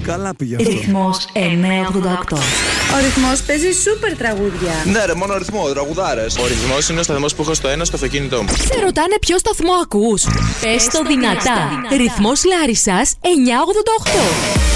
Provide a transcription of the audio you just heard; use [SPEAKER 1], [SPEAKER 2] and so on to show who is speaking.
[SPEAKER 1] Καλά πήγε αυτό.
[SPEAKER 2] Ρυθμός 988.
[SPEAKER 3] Ο ρυθμός παίζει σούπερ τραγούδια.
[SPEAKER 4] Ναι, ρε, μόνο ρυθμό, τραγουδάρες. Ο ρυθμός είναι ο σταθμός που έχω στο ένα στο αυτοκίνητό μου.
[SPEAKER 2] Σε ρωτάνε ποιο σταθμό ακούς. Πες το δυνατά. Ρυθμός Λάρισσας 988.